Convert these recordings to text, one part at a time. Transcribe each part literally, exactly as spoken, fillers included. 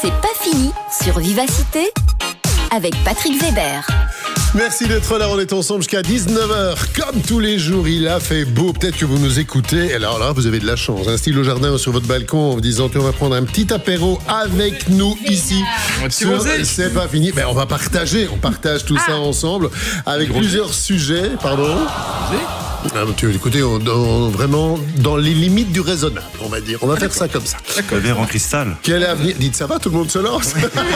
C'est pas fini sur Vivacité avec Patrick Weber. Merci d'être là, on est ensemble jusqu'à dix-neuf heures. Comme tous les jours, il a fait beau. Peut-être que vous nous écoutez. Alors là, vous avez de la chance. Un style au jardin ou sur votre balcon en vous disant qu'on va prendre un petit apéro avec nous ici. Sur C'est pas fini. Mais on va partager. On partage tout ah. ça ensemble avec plusieurs sujets. Pardon ah, tu, écoutez, on, on, vraiment dans les limites du raisonnable, on va dire. On va faire ça comme ça. Le verre en cristal. Quel avenir? Dites, ça va, tout le monde se lance.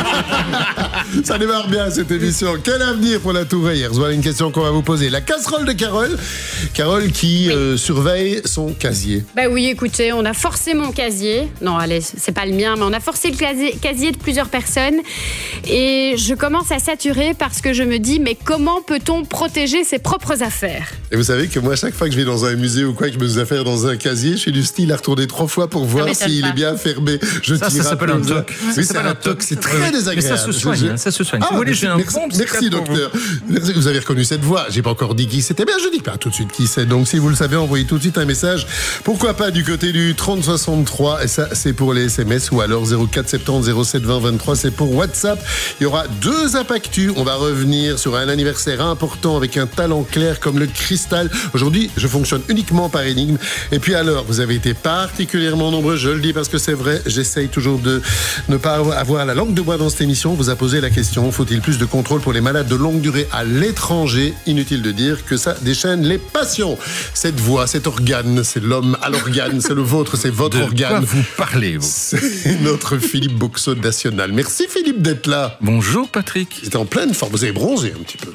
Ça démarre bien cette émission. Quel avenir pour la Tourrière? Voilà une question qu'on va vous poser. La casserole de Carole. Carole qui oui. euh, surveille son casier. Bah oui, écoutez, on a forcé mon casier. Non, allez, c'est pas le mien, mais on a forcé le casier, casier de plusieurs personnes. Et je commence à saturer parce que je me dis, mais comment peut-on protéger ses propres affaires? Et vous savez que moi, chaque fois que je vais dans un musée ou quoi, que je mets mes affaires dans un casier, je suis du style à retourner trois fois pour voir s'il est bien fermé. Je ça, ça s'appelle un toc. Oui, c'est un toc, c'est très désagréable. Mais ça se soigne, ça se soigne. Ah, si vous voulez, j'ai un merci, prompt, merci docteur. Merci, vous avez reconnu cette voix. J'ai pas encore dit qui c'était. Bien, je dis pas tout de suite qui c'est. Donc, si vous le savez, envoyez tout de suite un message. Pourquoi pas du côté du trente soixante-trois. Et ça, c'est pour les S M S. Ou alors zéro quatre soixante-dix zéro sept vingt vingt-trois. C'est pour WhatsApp. Il y aura deux impactus. On va revenir sur un anniversaire important avec un talent clair comme le cristal. Aujourd'hui, je fonctionne uniquement par énigme. Et puis alors, vous avez été particulièrement nombreux, je le dis parce que c'est vrai, j'essaye toujours de ne pas avoir la langue de bois dans cette émission. On vous a posé la question, faut-il plus de contrôle pour les malades de longue durée à l'étranger? Inutile de dire que ça déchaîne les passions. Cette voix, cet organe, c'est l'homme à l'organe, c'est le vôtre, c'est votre de organe. De quoi vous parlez, vous? C'est notre Philippe Boxeau national. Merci Philippe d'être là. Bonjour Patrick. C'était en pleine forme, vous avez bronzé un petit peu.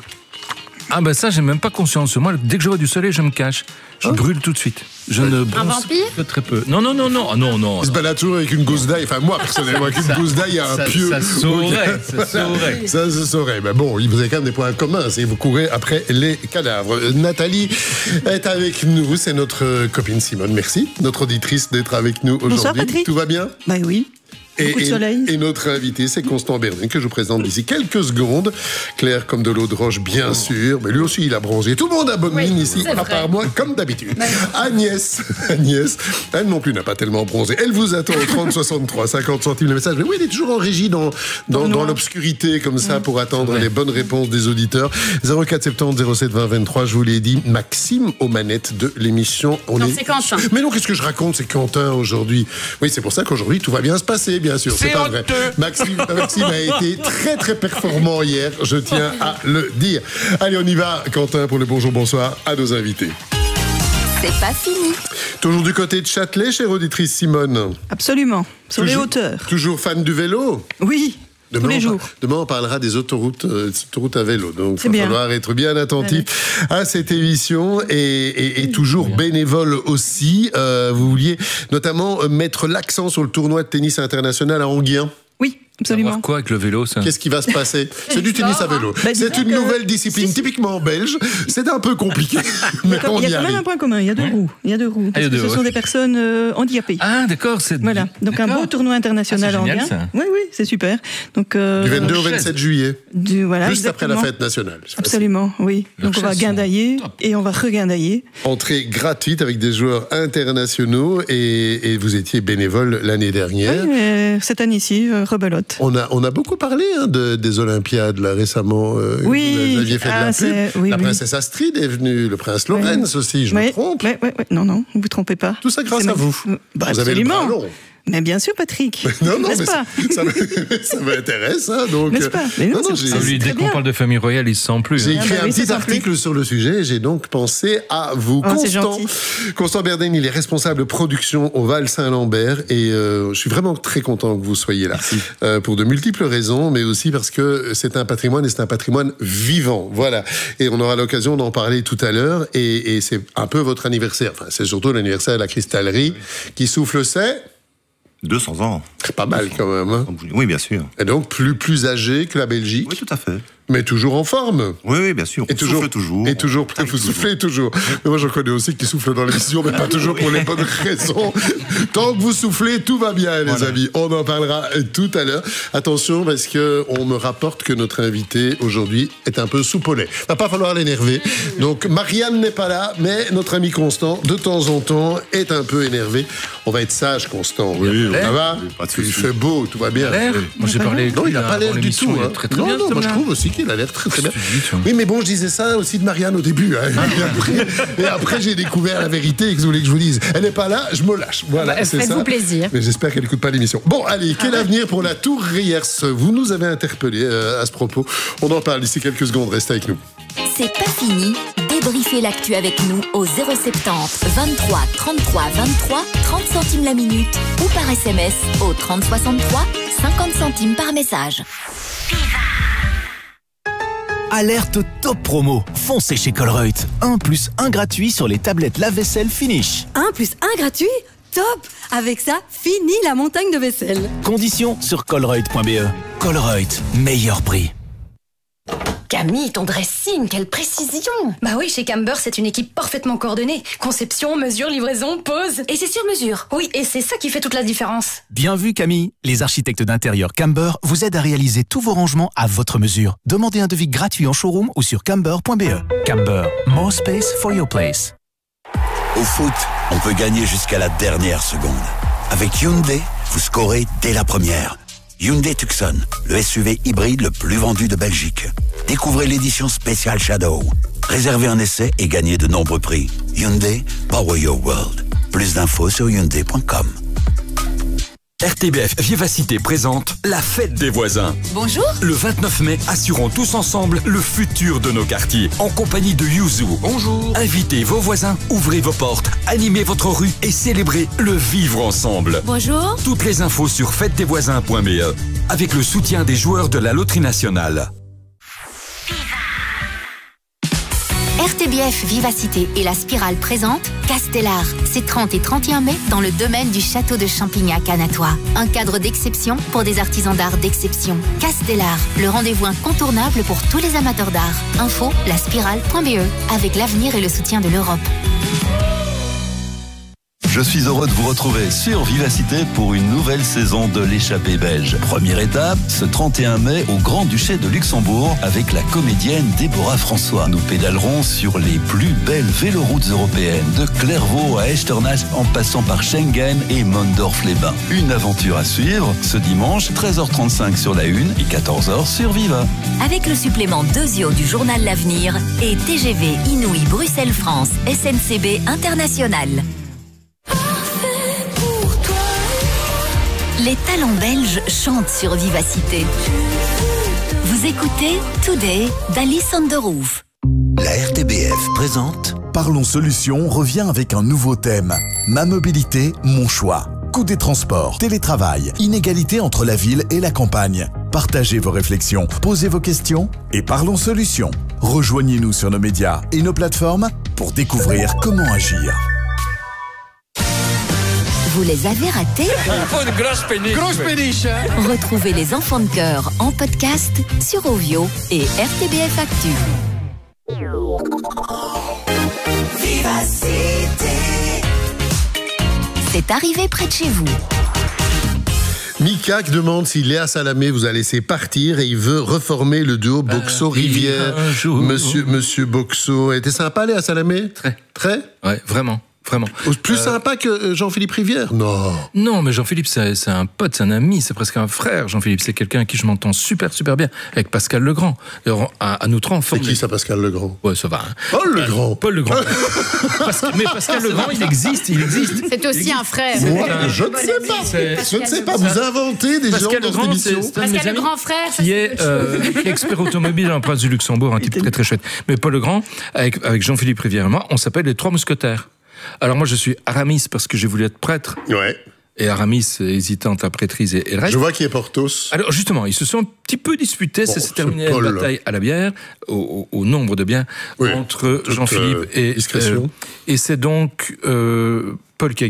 Ah ben ça, j'ai même pas conscience. Moi, dès que je vois du soleil, je me cache. Je hein? brûle tout de suite. Je ouais. ne bronze un vampire que très peu. Non, non, non, non, oh, non, non. Il se balade toujours avec une gousse d'ail. Enfin, moi, personnellement, avec une gousse d'ail, il y a un ça, pieu. Ça saurait, ça saurait. Ça se saurait. Mais bon, vous avez quand même des points communs. C'est vous courez après les cadavres. Nathalie est avec nous. C'est notre copine Simone. Merci, notre auditrice, d'être avec nous aujourd'hui. Bonsoir, Patrick. Tout va bien? Bah oui. Et, Beaucoup de soleil. Et, et notre invité, c'est Constant Berdin, que je vous présente d'ici quelques secondes. Clair comme de l'eau de roche, bien oh. sûr. Mais lui aussi, il a bronzé. Tout le monde a bonne oui, mine ici, à part moi, comme d'habitude. Agnès, Agnès, elle non plus n'a pas tellement bronzé. Elle vous attend au trente soixante-trois, cinquante centimes le message. Mais oui, elle est toujours en régie dans, dans, dans l'obscurité, comme ça, mmh. pour attendre les bonnes réponses des auditeurs. zéro quatre soixante-dix zéro sept vingt vingt-trois, je vous l'ai dit. Maxime aux manettes de l'émission. On non, est... c'est Quentin. Mais non, qu'est-ce que je raconte? C'est Quentin aujourd'hui. Oui, c'est pour ça qu'aujourd'hui, tout va bien se passer, bien sûr. C'est, c'est pas vrai. Maxime, Maxime a été très très performant hier, je tiens à le dire. Allez, on y va, Quentin, pour le bonjour, bonsoir à nos invités. C'est pas fini. Toujours du côté de Châtelet, chère auditrice Simone. Absolument, sur toujours, les hauteurs. Toujours fan du vélo? Oui. Demain, tous les jours. Par... Demain, on parlera des autoroutes, euh, autoroutes à vélo. Donc, il va falloir être bien attentif ouais. à cette émission et, et, et toujours bien. Bénévole aussi. Euh, vous vouliez notamment mettre l'accent sur le tournoi de tennis international à Anguien. Oui. Absolument. Voir quoi avec le vélo, ça? Qu'est-ce qui va se passer? C'est du tennis à vélo. Bah, c'est une que... nouvelle discipline, si, si. typiquement belge. C'est un peu compliqué. Mais il y a quand même un point commun. Il y a deux ouais. roues. Il y a deux roues. Parce ah, que ce ouais. sont des personnes euh, handicapées. Ah, d'accord. C'est... Voilà. Donc d'accord. un beau tournoi international ah, en Anguien. Oui, oui, c'est super. Donc euh, du vingt-deux au vingt-sept juillet. Du, voilà, juste exactement. après la fête nationale. Absolument, oui. Le Donc on va guindailler et on va reguindailler. Entrée gratuite avec des joueurs internationaux et, et vous étiez bénévole l'année dernière. Oui, euh, cette année-ci, euh, rebelote. On a, on a beaucoup parlé hein, de, des Olympiades là, récemment. Euh, oui. Vous aviez fait ah, de la pub. Oui, la oui. princesse Astrid est venue, le prince Lorenz oui. aussi, je oui. me trompe oui, oui, oui. Non, non, vous ne vous trompez pas. Tout ça grâce C'est à vous. Bah, vous absolument. avez le bras long. Mais bien sûr, Patrick. Mais non, non, N'est-ce mais pas ça, ça m'intéresse. Hein, donc, n'est-ce pas mais non, non, non, j'ai, ça, lui, dès qu'on bien. parle de famille royale, il se sent plus. J'ai hein. écrit ah bah oui, un petit article plus. sur le sujet et j'ai donc pensé à vous. Oh, Constant, Constant Berdin, il est responsable de production au Val Saint-Lambert et euh, je suis vraiment très content que vous soyez là. Euh, pour de multiples raisons, mais aussi parce que c'est un patrimoine et c'est un patrimoine vivant. Voilà. Et on aura l'occasion d'en parler tout à l'heure et, et c'est un peu votre anniversaire. Enfin, c'est surtout l'anniversaire de la cristallerie oui. qui souffle, c'est... deux cents ans. C'est pas mal quand même. Hein. Oui, bien sûr. Et donc plus, plus âgé que la Belgique. Oui, tout à fait. Mais toujours en forme. Oui, oui, bien sûr. Et on toujours, souffle toujours. Et toujours, vous toujours. soufflez toujours. Mais moi, j'en connais aussi qui soufflent dans l'émission, mais pas toujours pour les bonnes raisons. Tant que vous soufflez, tout va bien, les voilà. amis. On en parlera tout à l'heure. Attention, parce que on me rapporte que notre invité aujourd'hui est un peu sous au lait. Il va pas falloir l'énerver. Donc, Marianne n'est pas là, mais notre ami Constant, de temps en temps, est un peu énervé. On va être sage, Constant. Oui, oui, ça va. Il fait beau, tout va bien. Moi, j'ai parlé. Non, il n'a pas l'air du tout. Hein. Très, très non, bien, non, moi, je trouve aussi qu'il a l'air très, très bien. Oui, mais bon, je disais ça aussi de Marianne au début. Hein. Et après, et après j'ai découvert la vérité et que vous voulez que je vous dise. Elle n'est pas là, je me lâche. Voilà, bah, c'est ça. Faites-vous plaisir. Mais j'espère qu'elle n'écoute pas l'émission. Bon, allez, quel ah ouais. avenir pour la Tour Riers? Vous nous avez interpellé euh, à ce propos. On en parle d'ici quelques secondes. Restez avec nous. C'est pas fini. Débriefez l'actu avec nous au zéro soixante-dix vingt-trois trente-trois vingt-trois, trente centimes la minute ou par S M S au trente soixante-trois, cinquante centimes par message. Alerte top promo. Foncez chez Colruyt. un plus un gratuit sur les tablettes lave-vaisselle Finish. un plus un gratuit? Top! Avec ça, fini la montagne de vaisselle. Conditions sur colruyt point b e. Colruyt, meilleur prix. Camille, ton dressing, quelle précision! Bah oui, chez Camber, c'est une équipe parfaitement coordonnée. Conception, mesure, livraison, pose. Et c'est sur mesure. Oui, et c'est ça qui fait toute la différence. Bien vu, Camille. Les architectes d'intérieur Camber vous aident à réaliser tous vos rangements à votre mesure. Demandez un devis gratuit en showroom ou sur camber point b e. Camber, more space for your place. Au foot, on peut gagner jusqu'à la dernière seconde. Avec Hyundai, vous scorez dès la première. Hyundai Tucson, le S U V hybride le plus vendu de Belgique. Découvrez l'édition spéciale Shadow. Réservez un essai et gagnez de nombreux prix. Hyundai, power your world. Plus d'infos sur hyundai point com. R T B F Vivacité présente la fête des voisins. Bonjour. Le vingt-neuf mai, assurons tous ensemble le futur de nos quartiers. En compagnie de Yuzu. Bonjour. Invitez vos voisins, ouvrez vos portes, animez votre rue et célébrez le vivre ensemble. Bonjour. Toutes les infos sur fête des voisins point b e avec le soutien des joueurs de la Loterie Nationale. R T B F Vivacité et la Spirale présentent Castellar, ces trente et trente et un mai dans le domaine du château de Champignac à Natois. Un cadre d'exception pour des artisans d'art d'exception. Castellar, le rendez-vous incontournable pour tous les amateurs d'art. Info, la spirale point b e, avec l'avenir et le soutien de l'Europe. Je suis heureux de vous retrouver sur Vivacité pour une nouvelle saison de l'échappée belge. Première étape, ce trente et un mai au Grand-Duché de Luxembourg avec la comédienne Déborah François. Nous pédalerons sur les plus belles véloroutes européennes, de Clairvaux à Echternach en passant par Schengen et Mondorf-les-Bains. Une aventure à suivre ce dimanche, treize heures trente-cinq sur la une et quatorze heures sur Viva. Avec le supplément Dosio du journal L'Avenir et T G V Inouï Bruxelles-France S N C B International. Les talents belges chantent sur Vivacité. Vous écoutez Today d'Alice on the Roof. La R T B F présente Parlons Solutions revient avec un nouveau thème. Ma mobilité, mon choix. Coût des transports, télétravail, inégalité entre la ville et la campagne. Partagez vos réflexions, posez vos questions et Parlons Solutions. Rejoignez-nous sur nos médias et nos plateformes pour découvrir comment agir. Vous les avez ratés? Une grosse péniche. Grosse péniche. Retrouvez les enfants de cœur en podcast sur Ovio et R T B F Actu. Vivacité. C'est arrivé près de chez vous. Mika demande si Léa Salamé vous a laissé partir et il veut reformer le duo Boxo-Rivière. Monsieur, monsieur Boxo. Était sympa, Léa Salamé? Très. Très? Ouais, vraiment. Vraiment. Plus euh... sympa que Jean-Philippe Rivière? Non. Non, mais Jean-Philippe, c'est, c'est un pote, c'est un ami, c'est presque un frère. Jean-Philippe, c'est quelqu'un à qui je m'entends super, super bien. Avec Pascal Legrand. Alors, à, à nous trois, on forme. C'est qui ça, Pascal Legrand? Ouais, ça va. Hein. Paul Legrand. Euh, Paul Legrand. Pascal, mais Pascal Legrand, il existe, il existe. C'est aussi existe. un frère. Moi, je ne sais pas. Je ne sais pas. Vous inventez des Pascal gens dans cette émission. C'est, c'est Pascal le grand frère. Qui est euh, expert automobile en Prince du Luxembourg, un type très, très chouette. Mais Paul Legrand, avec, avec Jean-Philippe Rivière et moi, on s'appelle les Trois Mousquetaires. Alors moi je suis Aramis parce que j'ai voulu être prêtre. Ouais. Et Aramis hésitant entre la prêtrise et le reste. Je vois qu'il est Porthos. Alors justement, ils se sont un petit peu disputés. Bon, ça s'est terminé à une bataille à la bière, au, au, au nombre de biens, oui, entre Jean-Philippe euh, et... Discrétion. Euh, et c'est donc euh, Paul qui a gagné.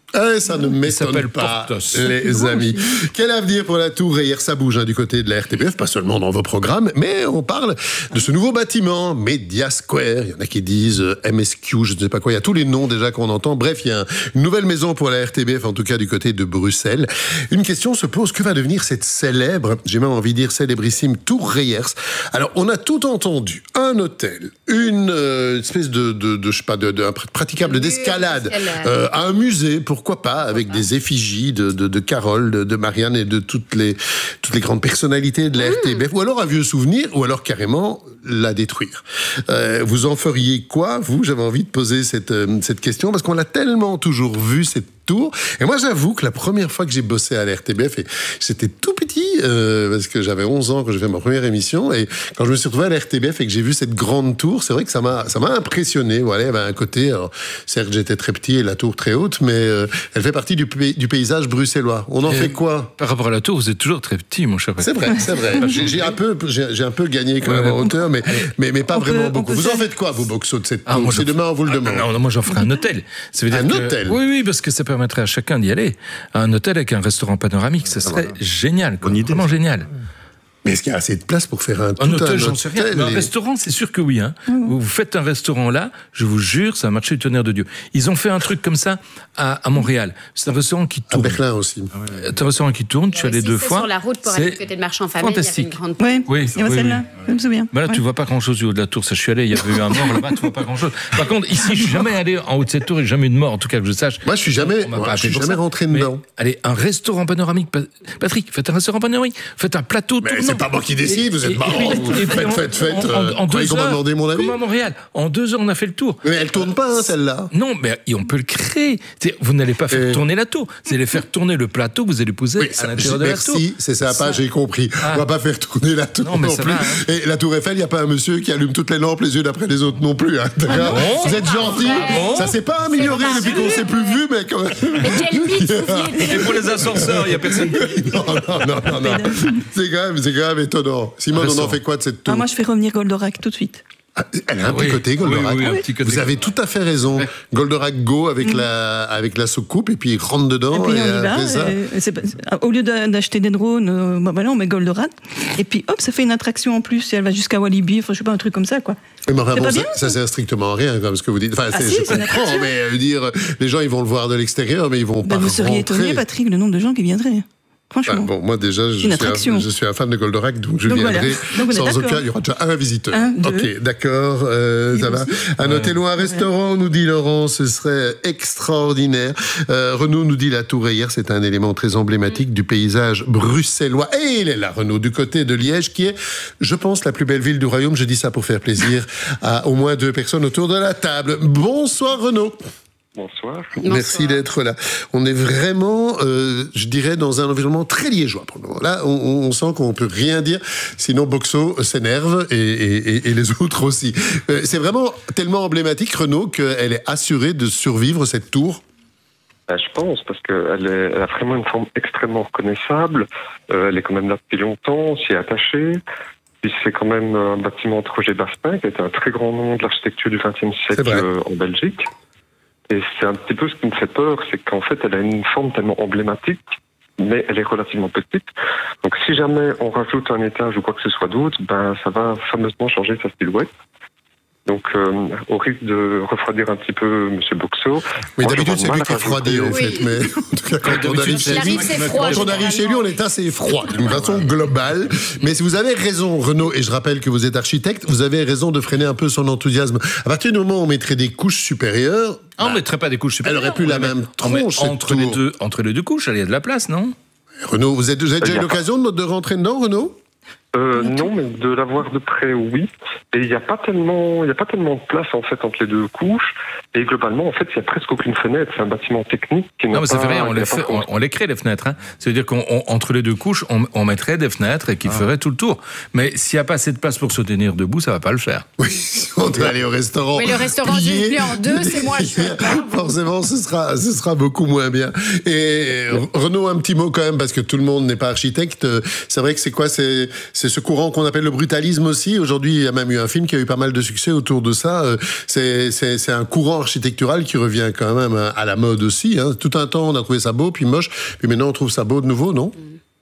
Eh, ça ne m'étonne pas, Portos. Les amis. Quel avenir pour la Tour Reyer? Ça bouge hein, du côté de la R T B F, pas seulement dans vos programmes, mais on parle de ce nouveau bâtiment, Media Square. Il y en a qui disent M S Q, je ne sais pas quoi. Il y a tous les noms déjà qu'on entend. Bref, il y a une nouvelle maison pour la R T B F, en tout cas du côté de Bruxelles. Une question se pose, que va devenir cette célèbre, j'ai même envie de dire célébrissime Tour Reyers? Alors, on a tout entendu. Un hôtel, une euh, espèce de, de, de, je sais pas, de, de, de praticable d'escalade, euh, un musée, pour pourquoi pas, avec des effigies de, de, de Carole, de, de Marianne et de toutes les, toutes les grandes personnalités de la R T B F, mmh. ou alors un vieux souvenir, ou alors carrément la détruire. Euh, vous en feriez quoi, vous? J'avais envie de poser cette, euh, cette question, parce qu'on l'a tellement toujours vu, cette tour. Et moi, j'avoue que la première fois que j'ai bossé à la R T B F, et j'étais tout petit, euh, parce que j'avais onze ans quand j'ai fait ma première émission, et quand je me suis retrouvé à la R T B F et que j'ai vu cette grande tour, c'est vrai que ça m'a, ça m'a impressionné. Voilà, il y avait un côté, alors, certes, j'étais très petit et la tour très haute, mais euh, elle fait partie du, du paysage bruxellois. On en et fait quoi? Par rapport à la tour, vous êtes toujours très petit, mon cher. C'est vrai, c'est vrai. j'ai, j'ai, un peu, j'ai, j'ai un peu gagné quand même ouais, en hauteur, mais, mais, mais pas on vraiment peut, beaucoup. Vous en faites quoi, vous, Boxo, de cette tour? Ah, moi, si demain on vous le demande. Ah, non, non, moi, j'en ferai un hôtel. Ça veut dire un que, hôtel? Oui, oui, parce que ça permettrait à chacun d'y aller. Un hôtel avec un restaurant panoramique, ça serait voilà. génial. Bonne idée. Vraiment génial. Mais est-ce qu'il y a assez de place pour faire un, un hôtel, un j'en sais rien. Et... Un restaurant, c'est sûr que oui. Hein. Mmh. Vous faites un restaurant là, je vous jure, ça a marché du tonnerre de Dieu. Ils ont fait un truc comme ça à, à Montréal. C'est un restaurant qui tourne. À Berlin aussi. C'est un restaurant qui tourne, tu ouais, allais deux c'est fois. Sur la route pour aller du côté de Marchand Famille, fantastique. Il y avait une grande... Oui, oui, il y avait oui, celle-là, oui. je me souviens. Mais là, ouais. tu vois pas grand-chose du haut de la tour. Ça, je suis allé, il y avait eu un mort là-bas, tu vois pas grand-chose. Par contre, ici, je suis jamais allé en haut de cette tour et jamais eu de mort, en tout cas que je sache. Moi, je suis jamais, moi, je suis jamais rentré dedans. Allez, un restaurant panoramique. Patrick, faites un restaurant panoramique. Faites un plateau. Mais c'est pas moi qui décide, vous êtes marrant. Faites, faites, faites. En, en, en deux heures, demander mon avis. Comme à Montréal. En deux heures, on a fait le tour. Mais elle tourne pas, hein, celle-là. Non, mais on peut le créer. C'est, vous n'allez pas faire et... tourner la tour. Vous allez faire tourner le plateau, vous allez poser oui, à l'intérieur de la tour. Merci, c'est sympa, ça... j'ai compris. Ah. On va pas faire tourner la tour non, mais non plus. Va, hein. Et la tour Eiffel, il n'y a pas un monsieur qui allume toutes les lampes les unes après les autres non plus. Hein, ah non, vous êtes gentil. Ah bon, ça s'est pas amélioré depuis qu'on s'est plus vu, mais quand même. Mais quel mythe vous Et pour les ascenseurs, il n'y a personne qui... Non, non, non, non, non. C'est quand même, c'est quand même étonnant. Simone, on en fait quoi de cette tour? Moi, je fais revenir Goldorak tout de suite. Ah, elle a un oui, petit côté, Goldorak. Oui, oui, oui, petit côté. Vous avez tout à fait raison. Ouais. Goldorak Go avec, mmh. la, avec la soucoupe, et puis il rentre dedans. Et puis et on y va. Ça. Et c'est, au lieu d'acheter des drones, euh, bah, voilà, on met Goldorak. Et puis hop, ça fait une attraction en plus. Et elle va jusqu'à Walibi, enfin, je sais pas, un truc comme ça, quoi. Mais enfin, c'est bon, pas ça, bien, ça sert strictement à rien, comme ce que vous dites. Enfin, ah, c'est, si, je c'est comprends, mais euh, dire, les gens, ils vont le voir de l'extérieur, mais ils vont bah, pas vous seriez rentrer. étonné, Patrick, le nombre de gens qui viendraient. Franchement. Ah, bon, moi déjà, je suis, un, je suis un fan de Goldorak, donc je donc viendrai voilà. sans aucun. Il y aura déjà un visiteur. Un, ok, d'accord, euh, ça va. Un hôtel ou un restaurant, nous dit Laurent, ce serait extraordinaire. Euh, Renaud nous dit la Tour Reyer, c'est un élément très emblématique du paysage bruxellois. Et il est là, Renaud, du côté de Liège, qui est, je pense, la plus belle ville du royaume. Je dis ça pour faire plaisir à au moins deux personnes autour de la table. Bonsoir, Renaud. Bonsoir. Merci Bonsoir. d'être là. On est vraiment, euh, je dirais, dans un environnement très liégeois pour le moment. Là, on, on sent qu'on ne peut rien dire, sinon Boxo s'énerve et, et, et les autres aussi. Euh, c'est vraiment tellement emblématique, Renaud, qu'elle est assurée de survivre, cette tour. Ben, je pense, parce qu'elle elle a vraiment une forme extrêmement reconnaissable. Euh, elle est quand même là depuis longtemps, on s'y est attaché. Puis c'est quand même un bâtiment de Roger Baspin, qui est un très grand nom de l'architecture du vingtième siècle euh, en Belgique. Et c'est un petit peu ce qui me fait peur, c'est qu'en fait, elle a une forme tellement emblématique, mais elle est relativement petite. Donc si jamais on rajoute un étage ou quoi que ce soit d'autre, ben ça va fameusement changer sa silhouette. Donc, euh, au risque de refroidir un petit peu M. Boxo... Oui, d'habitude, c'est lui qui refroidit, en fait. Mais en tout cas, quand on arrive chez lui, quand on arrive chez lui, on est assez froid, d'une façon globale. Mais si vous avez raison, Renaud, et je rappelle que vous êtes architecte, vous avez raison de freiner un peu son enthousiasme. À partir du moment où on mettrait des couches supérieures... Ah, on ne mettrait pas des couches supérieures. Elle aurait plus la même tronche, entre les deux, entre les deux couches, il y a de la place, non? Renaud, vous avez déjà eu l'occasion de rentrer dedans, Renaud? Euh, non, mais de la voir de près, oui. Et il n'y a pas tellement, il y a pas tellement de place en fait entre les deux couches. Et globalement, en fait, il n'y a presque aucune fenêtre. C'est un bâtiment technique qui n'a non, mais ça pas, fait rien. On les fait, on, on les crée les fenêtres. Hein. Ça veut dire qu'entre les deux couches, on, on mettrait des fenêtres et qui ah. feraient tout le tour. Mais s'il n'y a pas assez de place pour se tenir debout, ça va pas le faire. Oui, on doit aller au restaurant. Mais le restaurant plié en deux, c'est moins cher. Forcément, ce sera, ce sera beaucoup moins bien. Et Renaud, un petit mot quand même, parce que tout le monde n'est pas architecte. C'est vrai que c'est quoi, c'est c'est ce courant qu'on appelle le brutalisme aussi. Aujourd'hui, il y a même eu un film qui a eu pas mal de succès autour de ça. Euh, c'est, c'est, c'est un courant architectural qui revient quand même à la mode aussi. Hein. Tout un temps, on a trouvé ça beau, puis moche, puis maintenant on trouve ça beau de nouveau, non ?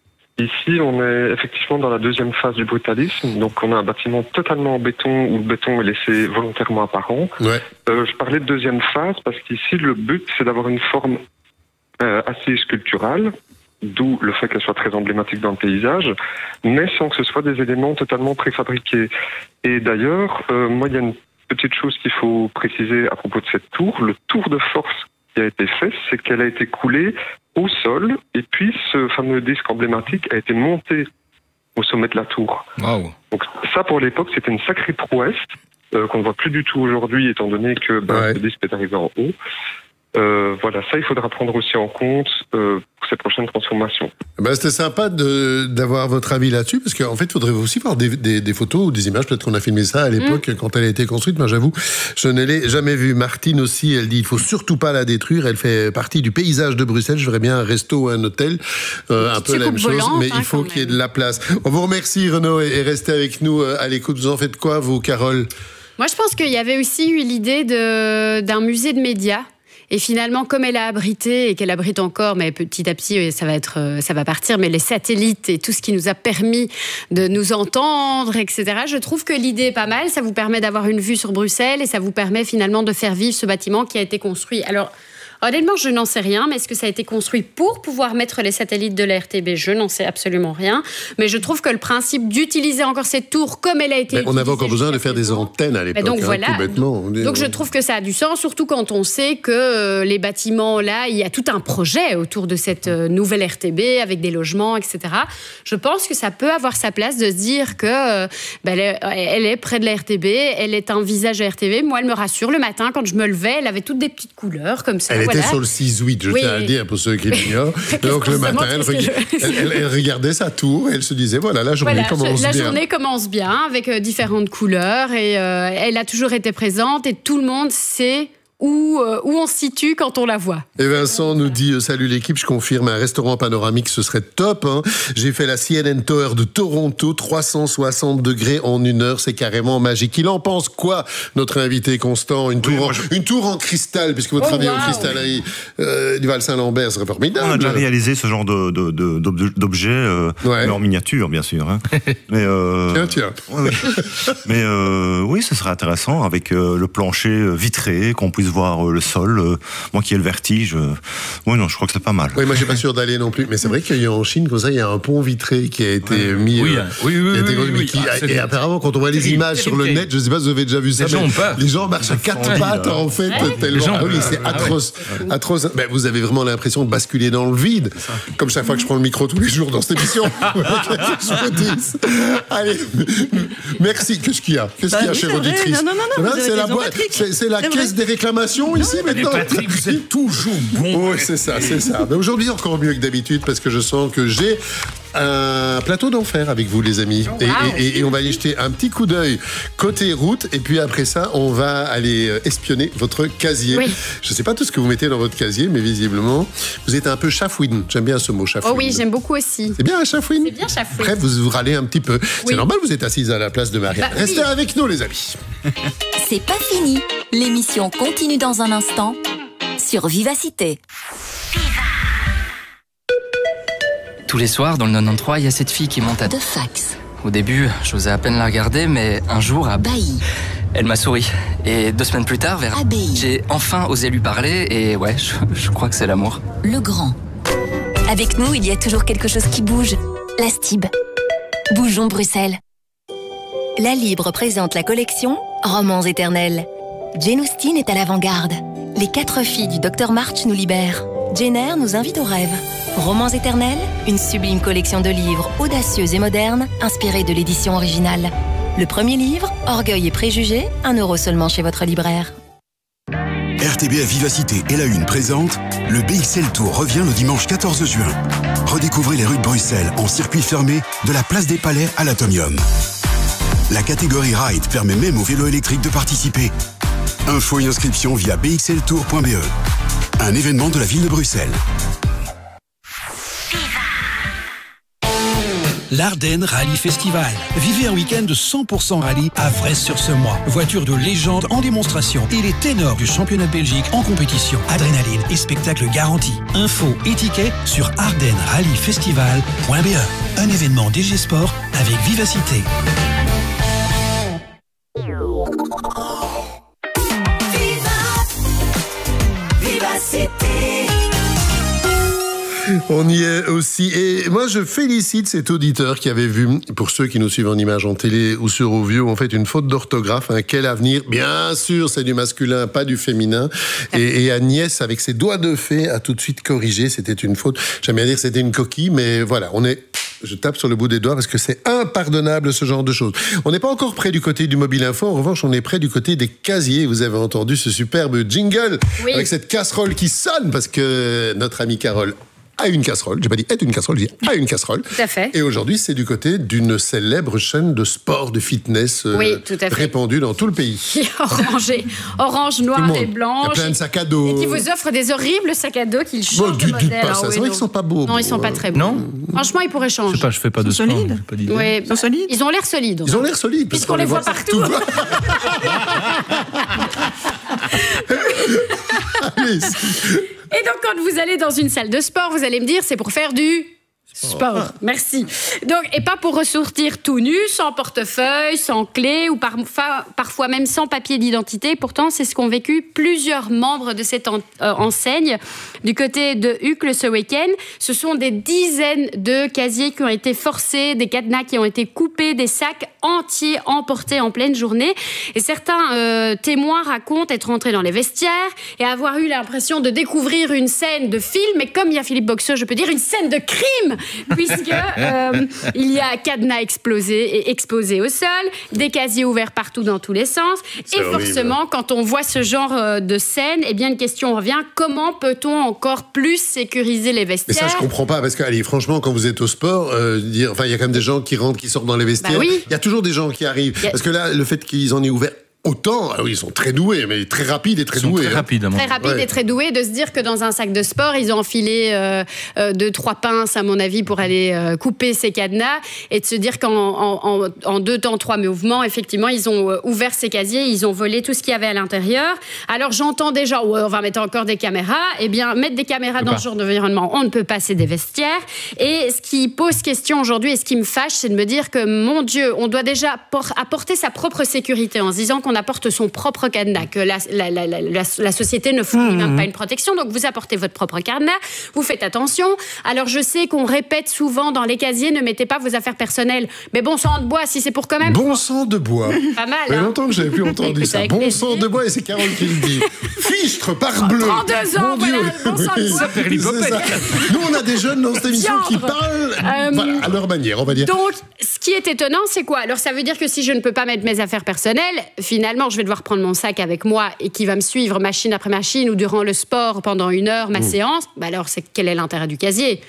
Ici, on est effectivement dans la deuxième phase du brutalisme. Donc, on a un bâtiment totalement en béton où le béton est laissé volontairement apparent. Ouais. Euh, je parlais de deuxième phase parce qu'ici, le but, c'est d'avoir une forme euh, assez sculpturale, d'où le fait qu'elle soit très emblématique dans le paysage, mais sans que ce soit des éléments totalement préfabriqués. Et d'ailleurs, euh, moi, il y a une petite chose qu'il faut préciser à propos de cette tour. Le tour de force qui a été fait, c'est qu'elle a été coulée au sol, et puis ce fameux disque emblématique a été monté au sommet de la tour. Wow. Donc ça, pour l'époque, c'était une sacrée prouesse euh, qu'on ne voit plus du tout aujourd'hui, étant donné que ben, ouais. le disque est arrivé en haut. Euh, voilà, ça, il faudra prendre aussi en compte euh, pour ces prochaines transformations. Ben, c'était sympa de, d'avoir votre avis là-dessus, parce qu'en fait, il faudrait aussi voir des, des, des photos ou des images. Peut-être qu'on a filmé ça à l'époque, mmh. quand elle a été construite. Moi, j'avoue, je ne l'ai jamais vue. Martine aussi, elle dit il faut surtout pas la détruire. Elle fait partie du paysage de Bruxelles. Je ferais bien un resto ou un hôtel, euh, un peu la même chose, volante, mais hein, il faut qu'il y ait de la place. On vous remercie, Renaud, et, et restez avec nous à l'écoute. Vous en faites quoi, vous, Carole ? Moi, je pense qu'il y avait aussi eu l'idée de, d'un musée de médias. Et finalement, comme elle a abrité et qu'elle abrite encore, mais petit à petit, ça va être, ça va partir, mais les satellites et tout ce qui nous a permis de nous entendre, et cetera. Je trouve que l'idée est pas mal. Ça vous permet d'avoir une vue sur Bruxelles et ça vous permet finalement de faire vivre ce bâtiment qui a été construit. Alors, honnêtement, je n'en sais rien, mais est-ce que ça a été construit pour pouvoir mettre les satellites de la R T B ? Je n'en sais absolument rien. Mais je trouve que le principe d'utiliser encore cette tour comme elle a été mais utilisée... On avait encore besoin de faire des antennes à l'époque, donc, hein, voilà. tout bêtement. Donc, donc je trouve que ça a du sens, surtout quand on sait que euh, les bâtiments, là, il y a tout un projet autour de cette euh, nouvelle R T B, avec des logements, et cetera. Je pense que ça peut avoir sa place de se dire que euh, ben, elle, est, elle est près de la R T B, elle est un visage à R T B. Moi, elle me rassure. Le matin, quand je me levais, elle avait toutes des petites couleurs comme ça. Elle voilà. était sur le six huit, je oui. tiens à le dire pour ceux qui l'ignorent. Donc le matin, elle, reg... je... elle, elle, elle regardait sa tour et elle se disait voilà, la journée voilà, commence la bien. La journée commence bien avec euh, différentes couleurs et euh, elle a toujours été présente et tout le monde sait où, euh, où on se situe quand on la voit. Et Vincent nous dit euh, salut l'équipe, je confirme, un restaurant panoramique ce serait top. Hein. J'ai fait la C N N Tower de Toronto, trois cent soixante degrés en une heure, c'est carrément magique. Il en pense quoi, notre invité Constant ? Une tour, oui, en, je... une tour en cristal, puisque vous oh, travaillez wow. en cristallerie euh, du Val-Saint-Lambert, serait formidable. On a déjà réalisé ce genre de, de, de, d'objets, euh, ouais. mais en miniature, bien sûr. Hein. mais, euh, tiens, tiens. Ouais, ouais. mais euh, oui, ce serait intéressant, avec euh, le plancher vitré, qu'on puisse voir euh, le sol. Euh, moi qui ai le vertige, euh, oui, non, je crois que c'est pas mal. Oui, moi, je suis pas sûr d'aller non plus. Mais c'est vrai qu'il y a en Chine, comme ça, il y a un pont vitré qui a été ouais. mis. Oui, euh, oui, oui. Qui a été oui, oui, qui, oui. Ah, et apparemment, quand on voit les images sur le net, je sais pas si vous avez déjà vu ça, les gens, les gens marchent à quatre oui, pattes, là. en fait, ouais. tellement. Gens, ah oui, c'est ah, atroce. ouais. atroce. Ben, vous avez vraiment l'impression de basculer dans le vide. Comme chaque fois que je prends le micro tous les jours dans cette émission. Allez, merci. Qu'est-ce qu'il y a Qu'est-ce bah, qu'il y a, chère auditrice ? Non, non, non, non, c'est la, boîte, c'est, c'est la caisse des réclamations non, ici maintenant. Patrick, vous êtes toujours bon. Oui, c'est ça, c'est ça. Mais aujourd'hui, encore mieux que d'habitude, parce que je sens que j'ai un plateau d'enfer avec vous, les amis. Et, wow. et, et, et on va aller jeter un petit coup d'œil côté route. Et puis après ça, on va aller espionner votre casier. Oui. Je ne sais pas tout ce que vous mettez dans votre casier, mais visiblement, vous êtes un peu chafouine. J'aime bien ce mot, chafouine. Oh oui, j'aime beaucoup aussi. C'est bien, chafouine. C'est bien, chafouine. Bref, vous vous râlez un petit peu. Oui. C'est normal, vous êtes assise à la place de Marianne. Bah, Restez oui. avec nous, les amis. C'est pas fini. L'émission continue dans un instant sur Vivacité. Tous les soirs, dans le quatre-vingt-treize, il y a cette fille qui monte à... De fax. Au début, j'osais à peine la regarder, mais un jour, à... Bailly. Elle m'a souri. Et deux semaines plus tard, vers... Abbaye. J'ai enfin osé lui parler, et ouais, je, je crois que c'est l'amour. Le Grand. Avec nous, il y a toujours quelque chose qui bouge. La Stib. Bougeons Bruxelles. La Libre présente la collection Romans éternels. Jane Austen est à l'avant-garde. Les quatre filles du docteur March nous libèrent. Jane Eyre nous invite au rêve. Romans éternels, une sublime collection de livres audacieux et modernes, inspirés de l'édition originale. Le premier livre, Orgueil et préjugés, un euro seulement chez votre libraire. R T B F Vivacité et la Une présente, le B X L Tour revient le dimanche quatorze juin. Redécouvrez les rues de Bruxelles en circuit fermé de la place des Palais à l'Atomium. La catégorie Ride permet même aux vélos électriques de participer. Info et inscription via b x l tour point b e. Un événement de la ville de Bruxelles. l'Ardenne Rallye Festival. Vivez un week-end de cent pour cent rallye à Vresse-sur-Semois. Voiture de légende en démonstration et les ténors du championnat de Belgique en compétition. Adrénaline et spectacle garanti. Infos et tickets sur ardennes rallye festival point b e. Un événement D G Sport avec vivacité. On y est aussi. Et moi, je félicite cet auditeur qui avait vu, pour ceux qui nous suivent en images en télé ou sur Ovio, en fait une faute d'orthographe. Hein. Quel avenir? Bien sûr, c'est du masculin, pas du féminin. Et, et Agnès, avec ses doigts de fée, a tout de suite corrigé. C'était une faute. J'aime bien dire que c'était une coquille, mais voilà, on est... Je tape sur le bout des doigts parce que c'est impardonnable ce genre de choses. On n'est pas encore près du côté du mobile info. En revanche, on est près du côté des casiers. Vous avez entendu ce superbe jingle oui. avec cette casserole qui sonne parce que notre amie Carole a une casserole. J'ai pas dit est une casserole, j'ai dit a une casserole. Tout à fait. Et aujourd'hui, c'est du côté d'une célèbre chaîne de sport, de fitness euh, oui, tout à fait. répandue dans tout le pays. Orangé, orange, noir et blanche. Il y a plein de sacs à dos. Et qui vous offre des horribles sacs à dos qu'ils changent bon, de du, modèle. Du pas, ça. Ah, oui, c'est vrai qu'ils sont pas beaux. Non, ils sont pas très beaux. Non. Franchement, ils pourraient changer. Je sais pas, je fais pas de sport. Solides. Pas d'idée. Oui, ils sont solides. Ils ont l'air solides. Ils ont l'air solides. Puisqu'on les voit partout. Allez. Et donc, quand vous allez dans une salle de sport, vous allez me dire, c'est pour faire du sport. Merci. Donc, et pas pour ressortir tout nu, sans portefeuille, sans clé, ou parfois, parfois même sans papier d'identité. Pourtant, c'est ce qu'ont vécu plusieurs membres de cette en, euh, enseigne. Du côté de Uccle ce week-end, ce sont des dizaines de casiers qui ont été forcés, des cadenas qui ont été coupés, des sacs entiers emportés en pleine journée. Et certains euh, témoins racontent être entrés dans les vestiaires et avoir eu l'impression de découvrir une scène de film. Et comme il y a Philippe Boxeux, je peux dire une scène de crime, puisque euh, il y a cadenas explosés et exposés au sol, des casiers ouverts partout dans tous les sens. C'est et horrible. Forcément, quand on voit ce genre de scène, eh bien une question revient, comment peut-on encore plus sécuriser les vestiaires? Mais ça, je comprends pas, parce que, allez, franchement, quand vous êtes au sport, euh, dire, enfin, il y a quand même des gens qui rentrent, qui sortent dans les vestiaires. Bah oui. Il y a toujours des gens qui arrivent. A... Parce que là, le fait qu'ils en aient ouvert autant, ah oui, ils sont très doués, mais très rapides et très doués. Très rapides, hein. Très rapides ouais. et très doués, de se dire que dans un sac de sport, ils ont enfilé euh, euh, deux, trois pinces, à mon avis, pour aller euh, couper ces cadenas, et de se dire qu'en en, en, en deux temps, trois mouvements, effectivement, ils ont euh, ouvert ces casiers, ils ont volé tout ce qu'il y avait à l'intérieur. Alors j'entends déjà, ouais, on va mettre encore des caméras. Eh bien, mettre des caméras dans pas. ce genre d'environnement, on ne peut pas, c'est des vestiaires. Et ce qui pose question aujourd'hui, et ce qui me fâche, c'est de me dire que, mon Dieu, on doit déjà apporter sa propre sécurité en se disant qu'on apporte son propre cadenas, que la, la, la, la, la, la société ne fournit mmh. même pas une protection, donc vous apportez votre propre cadenas, vous faites attention. Alors je sais qu'on répète souvent dans les casiers, ne mettez pas vos affaires personnelles, mais bon sang de bois, si c'est pour quand même... Bon sang de bois. Pas mal, Il y a hein. longtemps que j'avais plus entendu ça. Bon sang de bois, et c'est Carole qui le dit. Fichtre par bleu. trente-deux ans, voilà, bon sang de bois. C'est ça. Nous, on a des jeunes dans cette émission Diandre. qui parlent euh, voilà, à leur manière, on va dire. Donc, ce qui est étonnant, c'est quoi? Alors, ça veut dire que si je ne peux pas mettre mes affaires personnelles, finalement, je vais devoir prendre mon sac avec moi et qui va me suivre machine après machine ou durant le sport pendant une heure, ma mmh. séance. Bah alors, c'est, quel est l'intérêt du casier?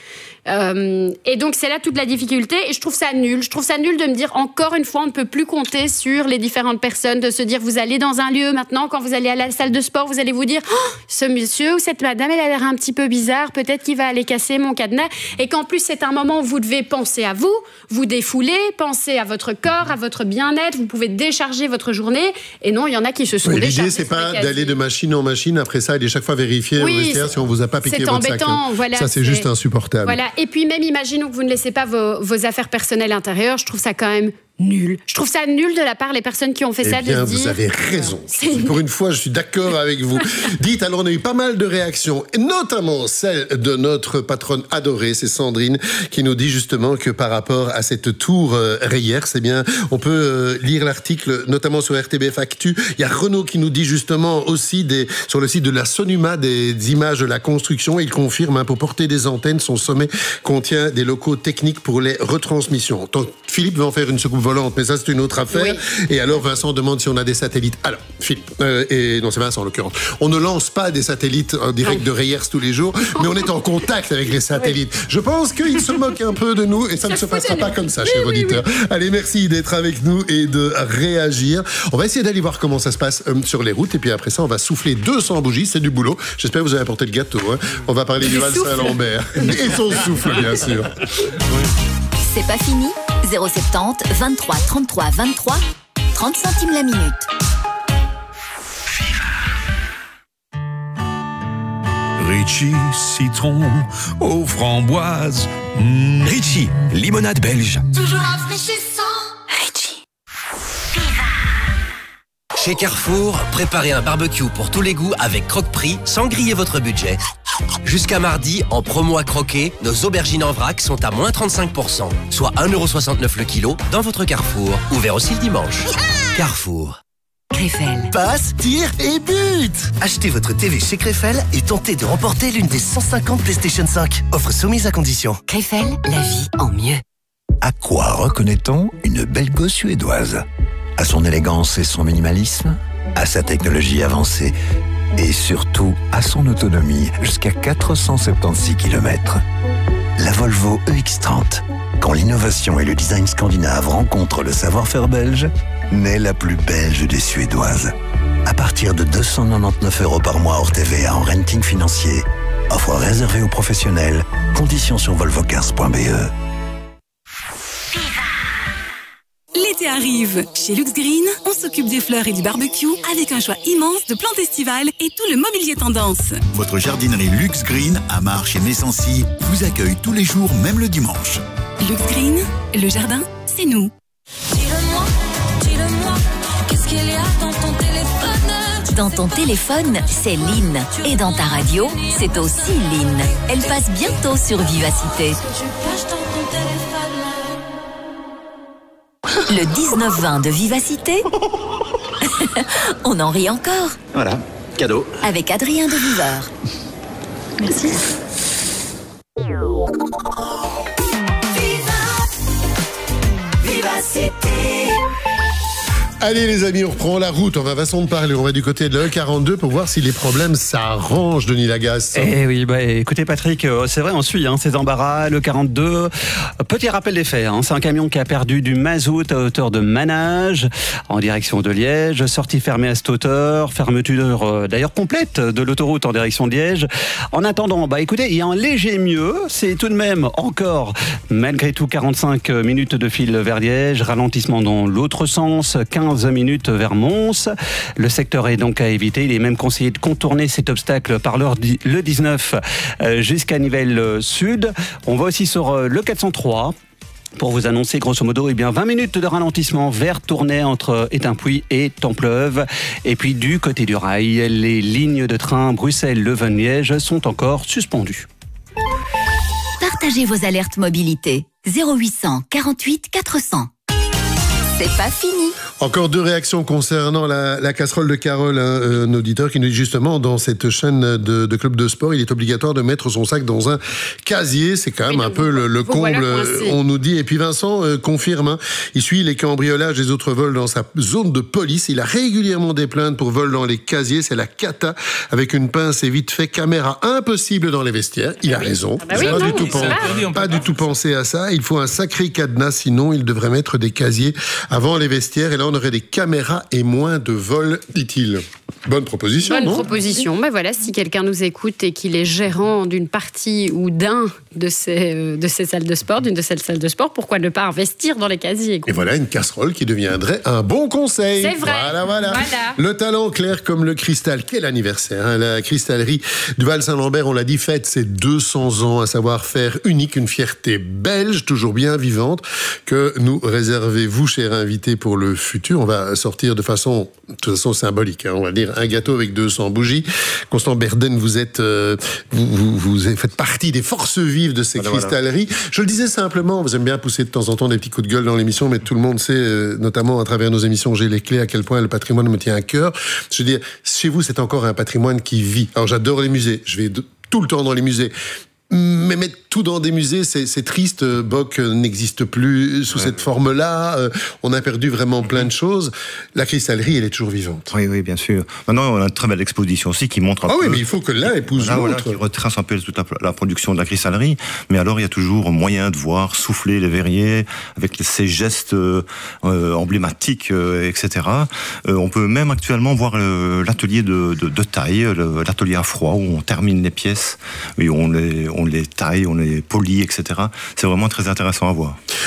Euh, et donc, c'est là toute la difficulté. Et je trouve ça nul. Je trouve ça nul de me dire, encore une fois, on ne peut plus compter sur les différentes personnes, de se dire, vous allez dans un lieu maintenant, quand vous allez à la salle de sport, vous allez vous dire, oh, ce monsieur ou cette madame, elle a l'air un petit peu bizarre, peut-être qu'il va aller casser mon cadenas. Et qu'en plus, c'est un moment où vous devez penser à vous, vous défouler, penser à votre corps, à votre bien-être, vous pouvez décharger votre journée. Et non, il y en a qui se sont oui, déchargés. L'idée, c'est pas d'aller de machine en machine, après ça, aller chaque fois vérifier oui, au vestiaire si on vous a pas piqué votre embêtant, sac. Hein. Voilà, ça, c'est, c'est juste insupportable. Voilà. Et puis même, imaginons que vous ne laissez pas vos, vos affaires personnelles intérieures, je trouve ça quand même nul. Je trouve ça nul de la part des personnes qui ont fait eh ça bien, de se dire... vous avez raison. Pour une fois, je suis d'accord avec vous. Dites, alors on a eu pas mal de réactions, notamment celle de notre patronne adorée, c'est Sandrine, qui nous dit justement que par rapport à cette tour euh, Reyers, c'est bien, on peut euh, lire l'article, notamment sur R T B F Actu. Il y a Renaud qui nous dit justement aussi des, sur le site de la Sonuma des, des images de la construction. Il confirme, hein, pour porter des antennes, son sommet contient des locaux techniques pour les retransmissions. Donc, Philippe veut en faire une soucoupe volante, mais ça c'est une autre affaire. Oui. Et alors Vincent demande si on a des satellites. Alors Philippe, euh, et non c'est Vincent en l'occurrence, on ne lance pas des satellites en direct de Reyers tous les jours, mais on est en contact avec les satellites. Oui. Je pense qu'il se moque un peu de nous et ça, ça ne se passera pas comme ça, oui, chers oui, auditeurs. Oui. Allez, merci d'être avec nous et de réagir. On va essayer d'aller voir comment ça se passe euh, sur les routes et puis après ça on va souffler deux cents bougies, c'est du boulot. J'espère que vous avez apporté le gâteau. Hein. On va parler du Val Saint-Lambert et son souffle bien sûr. Oui. C'est pas fini. zéro sept zéro vingt-trois trente-trois vingt-trois, trente centimes la minute. Ritchie, citron aux framboises. Mmh. Ritchie, limonade belge. Toujours rafraîchissant. Ritchie. Chez Carrefour, préparez un barbecue pour tous les goûts avec Croque-Prix sans griller votre budget. Jusqu'à mardi, en promo à croquer, nos aubergines en vrac sont à moins trente-cinq pour cent, soit un euro soixante-neuf le kilo dans votre Carrefour. Ouvert aussi le dimanche. Carrefour. Krefel. Passe, tire et but. Achetez votre T V chez Krefel et tentez de remporter l'une des cent cinquante PlayStation cinq. Offre soumise à condition. Krefel, la vie en mieux. À quoi reconnaît-on une belle gosse suédoise? À son élégance et son minimalisme, à sa technologie avancée et surtout à son autonomie jusqu'à quatre cent soixante-seize kilomètres. La Volvo E X trente. Quand l'innovation et le design scandinave rencontrent le savoir-faire belge, naît la plus belge des Suédoises. À partir de deux cent quatre-vingt-dix-neuf euros par mois hors T V A en renting financier. Offre réservée aux professionnels. Conditions sur volvocars point b e. L'été arrive. Chez Lux Green, on s'occupe des fleurs et du barbecue avec un choix immense de plantes estivales et tout le mobilier tendance. Votre jardinerie Lux Green à Marche et Messancy vous accueille tous les jours, même le dimanche. Lux Green, le jardin, c'est nous. Dis-le-moi, dis-le-moi, qu'est-ce qu'il y a dans ton téléphone? Dans ton téléphone, c'est Lynn. Et dans ta radio, c'est aussi Lynn. Elle passe bientôt sur Vivacité. Le dix-neuf vingt de Vivacité. On en rit encore. Voilà, cadeau. Avec Adrien de Viveur. Merci. Vivacité. Allez les amis, on reprend la route, on va façon de parler, on va du côté de l'E quarante-deux pour voir si les problèmes s'arrangent, Denis Lagasse. Eh oui, bah écoutez Patrick, euh, c'est vrai, on suit hein, ces embarras, l'E quarante-deux. Petit rappel des faits, hein, c'est un camion qui a perdu du mazout à hauteur de Manage, en direction de Liège, sortie fermée à cette hauteur, fermeture euh, d'ailleurs complète de l'autoroute en direction de Liège. En attendant, bah écoutez, il y a un léger mieux, c'est tout de même encore, malgré tout, quarante-cinq minutes de fil vers Liège, ralentissement dans l'autre sens, quinze minutes vers Mons. Le secteur est donc à éviter. Il est même conseillé de contourner cet obstacle par le dix-neuf jusqu'à Nivelles Sud. On va aussi sur le quatre cent trois. Pour vous annoncer grosso modo eh bien, vingt minutes de ralentissement vers Tournai entre Étainpuy et Templeuve. Et puis du côté du rail, les lignes de train Bruxelles-Leuven-Liège sont encore suspendues. Partagez vos alertes mobilité. zéro huit cent quarante-huit quatre cents. C'est pas fini. Encore deux réactions concernant la, la casserole de Carole, hein, un auditeur qui nous dit justement dans cette chaîne de, de club de sport, il est obligatoire de mettre son sac dans un casier. C'est quand même oui, un peu le, le comble, on nous dit. Et puis Vincent euh, confirme, hein, il suit les cambriolages des autres vols dans sa zone de police. Il a régulièrement des plaintes pour vol dans les casiers. C'est la cata avec une pince et vite fait caméra impossible dans les vestiaires. Il a raison. Ah bah oui, pas, non, du, tout pen... pas, pas du tout pensé à ça. Il faut un sacré cadenas, sinon il devrait mettre des casiers avant les vestiaires. Et là, on aurait des caméras et moins de vols, dit-il. Bonne proposition, Bonne non proposition. Ben voilà, si quelqu'un nous écoute et qu'il est gérant d'une partie ou d'un de ces, de ces salles de sport, d'une de ces salles de sport, pourquoi ne pas investir dans les casiers? Et voilà une casserole qui deviendrait un bon conseil. C'est vrai. Voilà, voilà. voilà. Le talent clair comme le cristal. Quel anniversaire, hein. La cristallerie du Val-Saint-Lambert, on l'a dit, fête ses deux cents ans, un savoir-faire unique, une fierté belge, toujours bien vivante, que nous réservez-vous, chers invités, pour le futur. On va sortir de façon, de toute façon symbolique, hein, on va dire un gâteau avec deux cents bougies. Constant Berden, vous êtes, euh, vous, vous, vous faites partie des forces vives de ces voilà, cristalleries. Voilà. Je le disais simplement, vous aimez bien pousser de temps en temps des petits coups de gueule dans l'émission, mais tout le monde sait, euh, notamment à travers nos émissions J'ai les clés, à quel point le patrimoine me tient à cœur. Je veux dire, chez vous, c'est encore un patrimoine qui vit. Alors j'adore les musées, je vais de, tout le temps dans les musées. Mais mettre tout dans des musées, c'est, c'est triste. Bock n'existe plus sous ouais. cette forme-là. Euh, on a perdu vraiment plein de choses. La cristallerie, elle est toujours vivante. Oui, oui, bien sûr. Maintenant, on a une très belle exposition aussi qui montre un ah peu... Ah oui, mais il faut que l'un épouse voilà, l'autre. Voilà, qui retrace un peu toute la, la production de la cristallerie. Mais alors, il y a toujours moyen de voir souffler les verriers avec ces gestes euh, emblématiques, euh, et cetera. Euh, on peut même actuellement voir euh, l'atelier de, de, de taille, le, l'atelier à froid, où on termine les pièces et on les... on les taille, on les polit, et cetera. C'est vraiment très intéressant à voir.